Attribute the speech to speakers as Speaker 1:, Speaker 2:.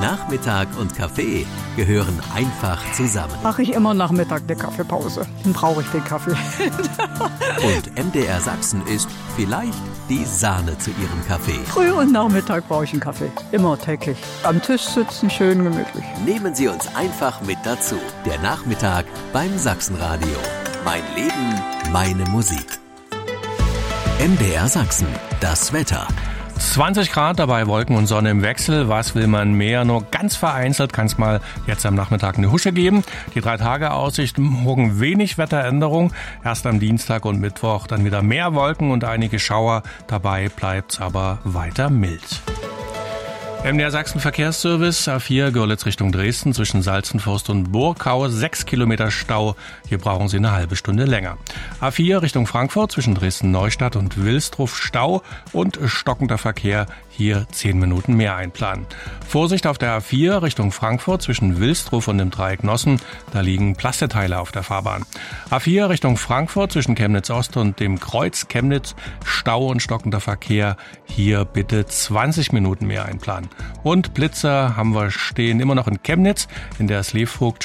Speaker 1: Nachmittag und Kaffee gehören einfach zusammen.
Speaker 2: Mache ich immer Nachmittag eine Kaffeepause. Dann brauche ich den Kaffee.
Speaker 1: Und MDR Sachsen ist vielleicht die Sahne zu ihrem Kaffee.
Speaker 2: Früh und Nachmittag brauche ich einen Kaffee. Immer täglich. Am Tisch sitzen, schön gemütlich.
Speaker 1: Nehmen Sie uns einfach mit dazu. Der Nachmittag beim Sachsenradio. Mein Leben, meine Musik. MDR Sachsen, das Wetter.
Speaker 3: 20 Grad, dabei Wolken und Sonne im Wechsel. Was will man mehr? Nur ganz vereinzelt kann es mal jetzt am Nachmittag eine Husche geben. Die 3-Tage-Aussicht, morgen wenig Wetteränderung. Erst am Dienstag und Mittwoch dann wieder mehr Wolken und einige Schauer. Dabei bleibt's aber weiter mild. MDR Sachsen Verkehrsservice, A4 Görlitz Richtung Dresden zwischen Salzenforst und Burgau, 6 Kilometer Stau. Hier brauchen Sie eine halbe Stunde länger. A4 Richtung Frankfurt zwischen Dresden-Neustadt und Wilsdruff Stau und stockender Verkehr. Hier 10 Minuten mehr einplanen. Vorsicht auf der A4 Richtung Frankfurt zwischen Wilsdruff und dem Dreieck Nossen. Da liegen Plasteteile auf der Fahrbahn. A4 Richtung Frankfurt zwischen Chemnitz Ost und dem Kreuz Chemnitz. Stau und stockender Verkehr. Hier bitte 20 Minuten mehr einplanen. Und Blitzer haben wir stehen immer noch in Chemnitz in der Slevogt